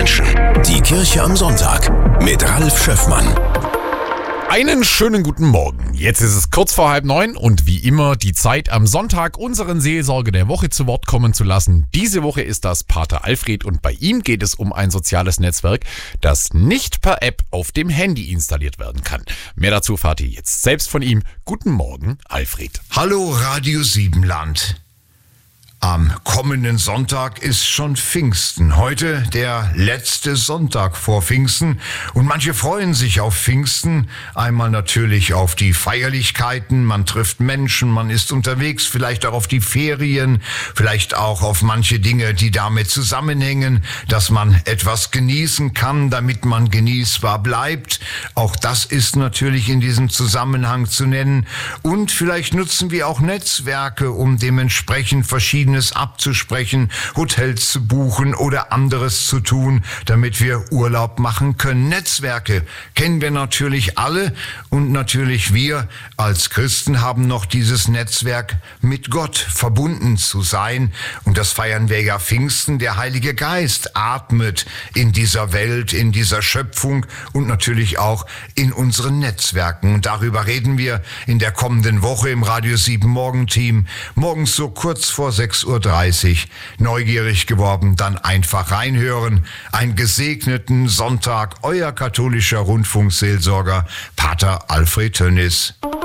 Menschen. Die Kirche am Sonntag mit Ralf Schöffmann. Einen schönen guten Morgen. Jetzt ist es kurz vor 8:30 und wie immer die Zeit am Sonntag unseren Seelsorger der Woche zu Wort kommen zu lassen. Diese Woche ist das Pater Alfred und bei ihm geht es um ein soziales Netzwerk, das nicht per App auf dem Handy installiert werden kann. Mehr dazu erfahrt ihr jetzt selbst von ihm. Guten Morgen, Alfred. Hallo Radio Siebenland. Am kommenden Sonntag ist schon Pfingsten. Heute der letzte Sonntag vor Pfingsten. Und manche freuen sich auf Pfingsten. Einmal natürlich auf die Feierlichkeiten. Man trifft Menschen, man ist unterwegs, vielleicht auch auf die Ferien, vielleicht auch auf manche Dinge, die damit zusammenhängen, dass man etwas genießen kann, damit man genießbar bleibt. Auch das ist natürlich in diesem Zusammenhang zu nennen. Und vielleicht nutzen wir auch Netzwerke, um dementsprechend Verschiedenes abzusprechen, Hotels zu buchen oder anderes zu tun, damit wir Urlaub machen können. Netzwerke kennen wir natürlich alle und natürlich wir als Christen haben noch dieses Netzwerk mit Gott verbunden zu sein und das feiern wir ja Pfingsten. Der Heilige Geist atmet in dieser Welt, in dieser Schöpfung und natürlich auch in unseren Netzwerken und darüber reden wir in der kommenden Woche im Radio 7 Morgenteam, morgens so kurz vor 6:30 Uhr. Neugierig geworden, dann einfach reinhören. Einen gesegneten Sonntag, euer katholischer Rundfunkseelsorger Pater Alfred Tönnis.